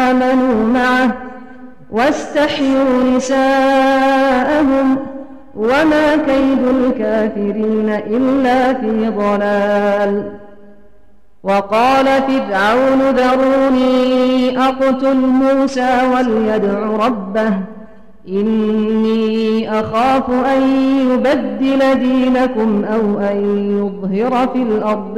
آمنوا معه واستحيوا نساءهم وما كيد الكافرين إلا في ضلال. وقال فرعون ذروني أقتل موسى وليدع ربه إني أخاف أن يبدل دينكم أو أن يظهر في الأرض